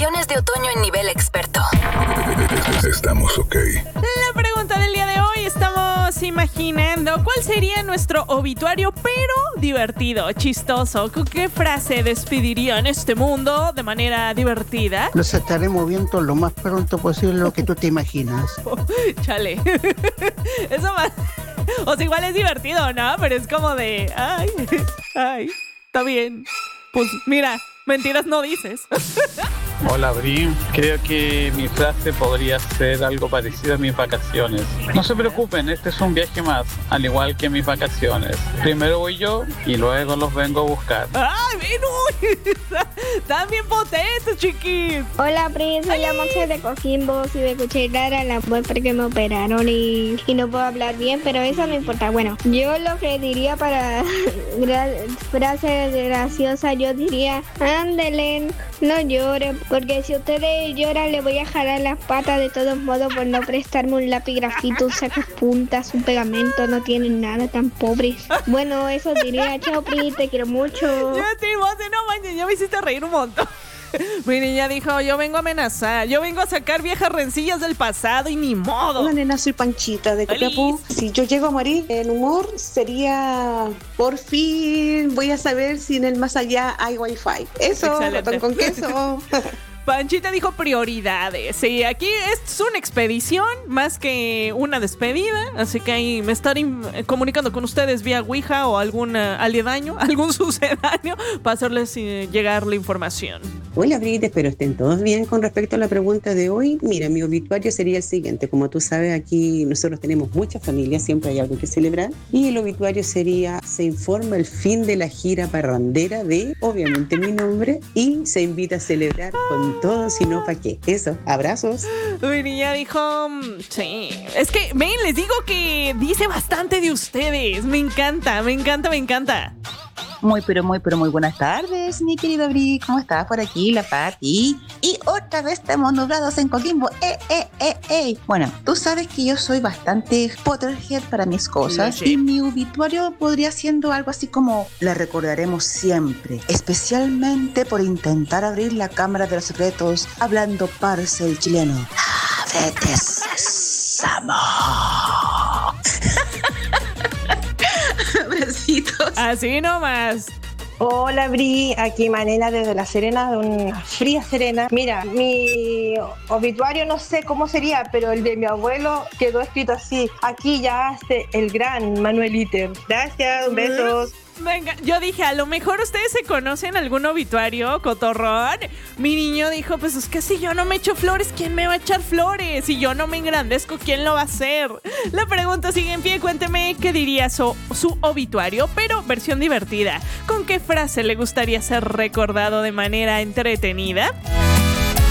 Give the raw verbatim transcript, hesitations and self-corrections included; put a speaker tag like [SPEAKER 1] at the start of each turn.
[SPEAKER 1] Vacaciones de otoño en nivel experto.
[SPEAKER 2] Estamos ok.
[SPEAKER 3] La pregunta del día de hoy, estamos imaginando cuál sería nuestro obituario, pero divertido, chistoso. ¿Con qué frase despedirían este mundo de manera divertida?
[SPEAKER 4] Los estaré moviendo lo más pronto posible lo que tú te imaginas.
[SPEAKER 3] Oh, chale. Eso más... O sea, igual es divertido, ¿no? Pero es como de... Ay, ay, está bien. Pues mira, mentiras no dices.
[SPEAKER 5] Hola, Bri. Creo que mi frase podría ser algo parecido a mis vacaciones. No se preocupen, este es un viaje más, al igual que mis vacaciones. Primero voy yo y luego los vengo a buscar.
[SPEAKER 3] ¡Ay, ven! ¡Están bien potentes, chiquis!
[SPEAKER 6] Hola, Bri. Soy la Monse de Coquimbo. Si me escuché rara la voz porque me operaron y, y no puedo hablar bien, pero eso no importa. Bueno, yo lo que diría para gra- frase graciosa, yo diría, ándelen, no lloren. Porque si ustedes lloran, le voy a jalar las patas de todos modos por no prestarme un lápiz grafito, un sacapuntas, un pegamento. No tienen nada, tan pobres. Bueno, eso diría. Chao, Pri, te quiero mucho.
[SPEAKER 3] Ya te vos, no manches, ya me hiciste reír un montón. Mi niña dijo, yo vengo a amenazar, yo vengo a sacar viejas rencillas del pasado y ni modo.
[SPEAKER 7] Hola, nena, soy Panchita de Copiapó. Si yo llego a morir en humor, sería, por fin voy a saber si en el más allá hay wifi. Eso, ratón con queso.
[SPEAKER 3] Panchita dijo prioridades. Sí, aquí es una expedición más que una despedida. Así que ahí me estaré comunicando con ustedes vía Ouija o algún aledaño, algún sucedáneo, para hacerles llegar la información.
[SPEAKER 8] Hola, Brit, espero estén todos bien. Con respecto a la pregunta de hoy, mira, mi obituario sería el siguiente. Como tú sabes, aquí nosotros tenemos muchas familias, siempre hay algo que celebrar. Y el obituario sería, se informa el fin de la gira parrandera de, obviamente, mi nombre, y se invita a celebrar con todo, si no, ¿para qué? Eso, abrazos.
[SPEAKER 3] Mi niña dijo, sí, es que, ven, les digo que dice bastante de ustedes. Me encanta, me encanta, me encanta.
[SPEAKER 9] Muy, pero muy, pero muy buenas tardes, mi querido Bri. ¿Cómo estás por aquí, la Pati? Y otra vez estamos nublados en Coquimbo. ¡Eh, eh, eh, eh! Bueno, tú sabes que yo soy bastante Potterhead para mis cosas. Sí. Y mi obituario podría siendo algo así como: la recordaremos siempre, especialmente por intentar abrir la cámara de los secretos hablando parse el chileno. ¡Ábrete, sésamo!
[SPEAKER 3] Besitos. Así nomás.
[SPEAKER 10] Hola, Bri, aquí Manela desde La Serena, de una fría Serena. Mira, mi obituario no sé cómo sería, pero el de mi abuelo quedó escrito así: aquí ya hace el gran Manuel Iter. Gracias, besos.
[SPEAKER 3] Venga, yo dije, a lo mejor ustedes se conocen algún obituario, cotorrón. Mi niño dijo, pues es que si yo no me echo flores, ¿quién me va a echar flores? Si yo no me engrandezco, ¿quién lo va a hacer? La pregunta sigue en pie, cuénteme qué diría su, su obituario, pero versión divertida. ¿Con qué frase le gustaría ser recordado de manera entretenida?